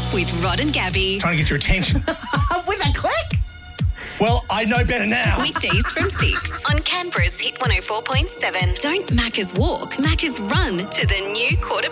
with Rod and Gabby. Trying to get your attention. With a click. Well, I know better now. Weekdays from 6 on Canberra's Hit 104.7. Don't Macca's walk, Macca's run to the new quarter